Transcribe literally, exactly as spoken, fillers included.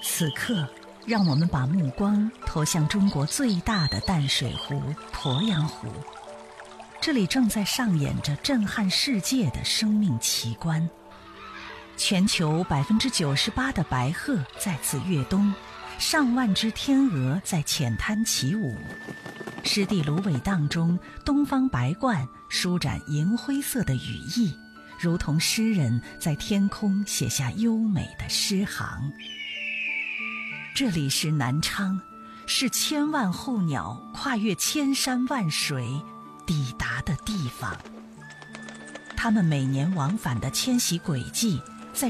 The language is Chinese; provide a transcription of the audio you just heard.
此刻，让我们把目光投向中国最大的淡水湖鄱阳湖，这里正在上演着震撼世界的生命奇观。全球百分之九十八的白鹤在此跃冬，上万只天鹅在浅滩起舞。湿地芦苇荡中，东方白鹳舒展银灰色的羽翼，如同诗人在天空写下优美的诗行。这里是南昌，是千万候鸟跨越千山万水抵达的地方。它们每年往返的迁徙轨迹